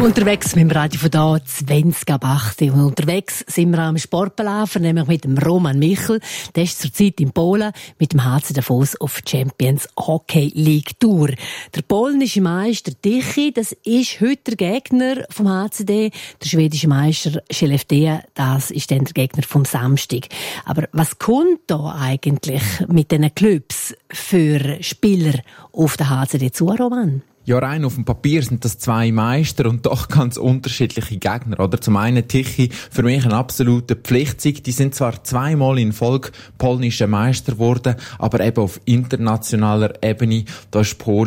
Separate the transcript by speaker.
Speaker 1: Unterwegs mit dem Radio von da, 20:08. Und unterwegs sind wir am Sportbelafer, nämlich mit dem Roman Michel. Der ist zurzeit in Polen mit dem HC Davos auf Champions Hockey League Tour. Der polnische Meister Tychy, das ist heute der Gegner vom HCD. Der schwedische Meister Skellefteå, das ist dann der Gegner vom Samstag. Aber was kommt da eigentlich mit diesen Clubs für Spieler auf den HCD zu, Roman?
Speaker 2: Ja, rein auf dem Papier sind das zwei Meister und doch ganz unterschiedliche Gegner, oder? Zum einen Tychy, für mich ein absoluter Pflichtsieg. Die sind zwar zweimal in Folge polnische Meister geworden, aber eben auf internationaler Ebene. Da ist Polen